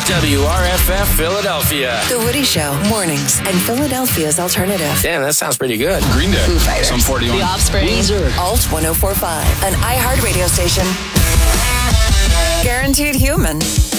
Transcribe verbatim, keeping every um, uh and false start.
W R F F Philadelphia. The Woody Show, mornings, and Philadelphia's alternative. Damn, that sounds pretty good. Green Day. Foo Fighters. Some forty-one. The Offspring. Weezer. Alt one oh four point five, an iHeart radio station. Guaranteed human.